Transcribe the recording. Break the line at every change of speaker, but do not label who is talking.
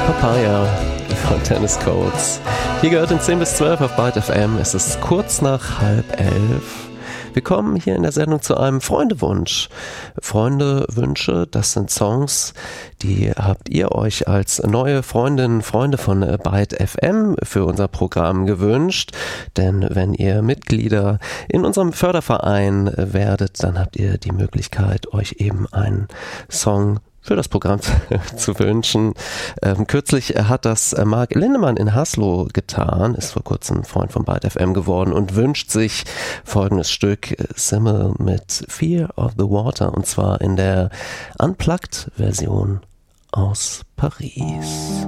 Papaya von Tennis Codes. Hier gehört in 10 bis 12 auf Byte FM. Es ist kurz nach 10:30. Wir kommen hier in der Sendung zu einem Freundewunsch. Freundewünsche, das sind Songs, die habt ihr euch als neue Freundinnen, Freunde von Byte FM für unser Programm gewünscht. Denn wenn ihr Mitglieder in unserem Förderverein werdet, dann habt ihr die Möglichkeit, euch eben einen Song für das Programm zu wünschen. Kürzlich hat das Marc Lindemann in Haslo getan, ist vor kurzem Freund von Byte FM geworden und wünscht sich folgendes Stück, Simmel mit Fear of the Water, und zwar in der Unplugged-Version aus Paris.